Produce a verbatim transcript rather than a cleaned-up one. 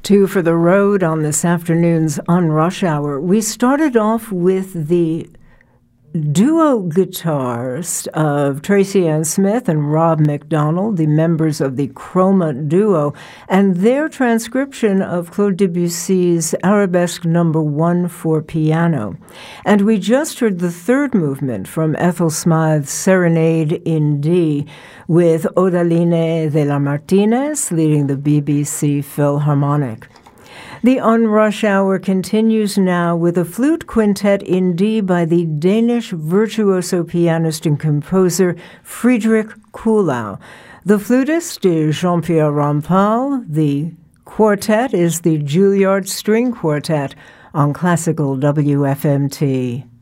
Two for the road on this afternoon's On Rush Hour. We started off with the duo guitarist of Tracy Ann Smith and Rob McDonald, the members of the Chroma Duo, and their transcription of Claude Debussy's Arabesque Number One for piano. And we just heard the third movement from Ethel Smythe's Serenade in D, with Odaline de la Martinez leading the B B C Philharmonic. The On Rush Hour continues now with a flute quintet in D by the Danish virtuoso pianist and composer Friedrich Kuhlau. The flutist is Jean-Pierre Rampal. The quartet is the Juilliard String Quartet on Classical W F M T.